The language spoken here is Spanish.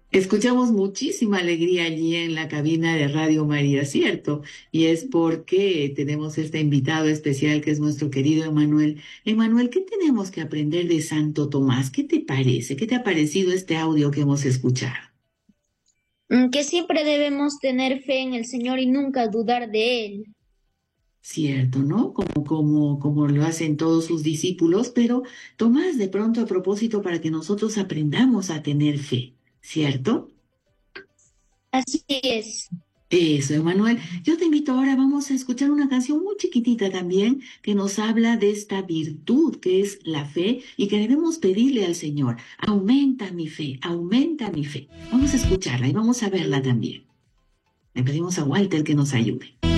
Escuchamos muchísima alegría allí en la cabina de Radio María, ¿cierto? Y es porque tenemos este invitado especial que es nuestro querido Emanuel. Emanuel, ¿qué tenemos que aprender de Santo Tomás? ¿Qué te parece? ¿Qué te ha parecido este audio que hemos escuchado? Que siempre debemos tener fe en el Señor y nunca dudar de Él. Cierto, ¿no? Como lo hacen todos sus discípulos, pero Tomás de pronto a propósito para que nosotros aprendamos a tener fe, ¿cierto? Así es. Eso, Emanuel. Yo te invito ahora, vamos a escuchar una canción muy chiquitita también que nos habla de esta virtud que es la fe y que debemos pedirle al Señor. Aumenta mi fe, aumenta mi fe. Vamos a escucharla y vamos a verla también. Le pedimos a Walter que nos ayude.